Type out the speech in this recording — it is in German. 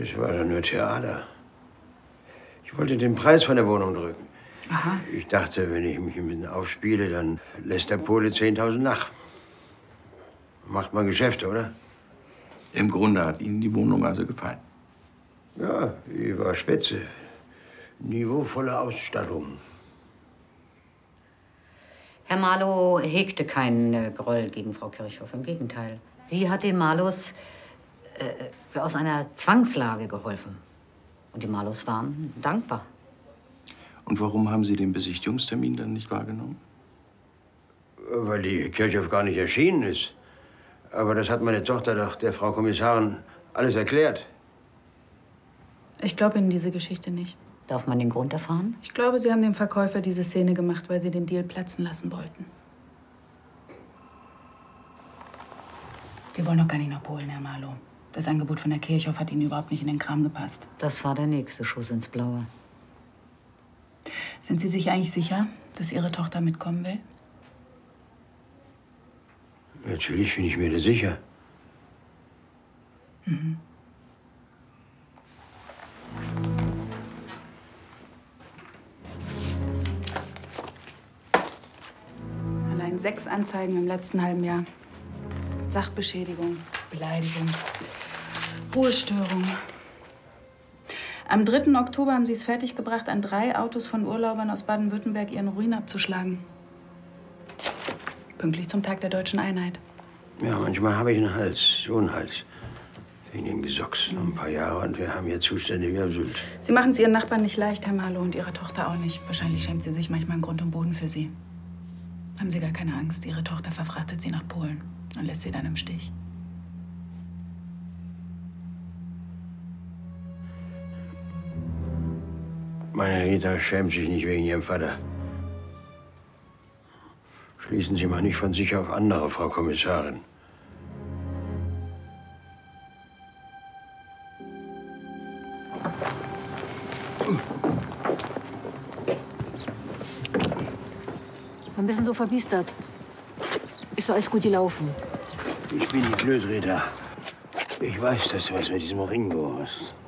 Das war doch nur Theater. Ich wollte den Preis von der Wohnung drücken. Aha. Ich dachte, wenn ich mich mit ihm aufspiele, dann lässt der Pole 10.000 nach. Macht man Geschäfte, oder? Im Grunde hat Ihnen die Wohnung also gefallen? Ja, die war spitze. Niveauvolle Ausstattung. Herr Marlow hegte keinen Groll gegen Frau Kirchhoff. Im Gegenteil. Sie hat den Marlows aus einer Zwangslage geholfen. Und die Marlows waren dankbar. Und warum haben Sie den Besichtigungstermin dann nicht wahrgenommen? Weil die Kirchhoff gar nicht erschienen ist. Aber das hat meine Tochter doch der Frau Kommissarin alles erklärt. Ich glaube Ihnen diese Geschichte nicht. Darf man den Grund erfahren? Ich glaube, Sie haben dem Verkäufer diese Szene gemacht, weil Sie den Deal platzen lassen wollten. Sie wollen doch gar nicht nach Polen, Herr Marlow. Das Angebot von der Kirchhoff hat Ihnen überhaupt nicht in den Kram gepasst. Das war der nächste Schuss ins Blaue. Sind Sie sich eigentlich sicher, dass Ihre Tochter mitkommen will? Natürlich bin ich mir da sicher. Mhm. Allein 6 Anzeigen im letzten halben Jahr. Sachbeschädigung, Beleidigung, Ruhestörung. Am 3. Oktober haben Sie es fertiggebracht, an 3 Autos von Urlaubern aus Baden-Württemberg ihren Ruin abzuschlagen. Pünktlich zum Tag der Deutschen Einheit. Ja, manchmal habe ich einen Hals, so einen Hals. Wegen dem Gesocks. Noch ein paar Jahre und wir haben hier Zustände wie auf Sylt. Sie machen es Ihren Nachbarn nicht leicht, Herr Marlow, und Ihrer Tochter auch nicht. Wahrscheinlich schämt sie sich manchmal in Grund und Boden für Sie. Haben Sie gar keine Angst. Ihre Tochter verfrachtet Sie nach Polen und lässt Sie dann im Stich. Meine Rita schämt sich nicht wegen ihrem Vater. Schließen Sie mal nicht von sich auf andere, Frau Kommissarin. Warum bist du so verbiestert? Ist doch alles gut gelaufen. Ich bin nicht blöd, Rita. Ich weiß, dass du was mit diesem Ringo hast.